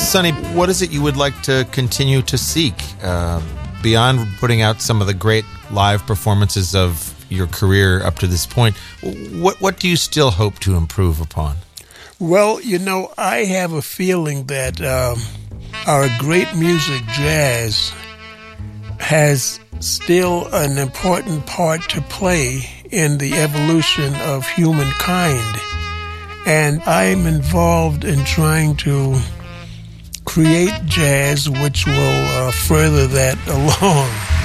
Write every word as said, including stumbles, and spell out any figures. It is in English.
Sonny, what is it you would like to continue to seek uh, beyond putting out some of the great live performances of your career up to this point? What what do you still hope to improve upon? Well, you know, I have a feeling that um, our great music, jazz, has still an important part to play in the evolution of humankind. And I'm involved in trying to create jazz which will uh, further that along.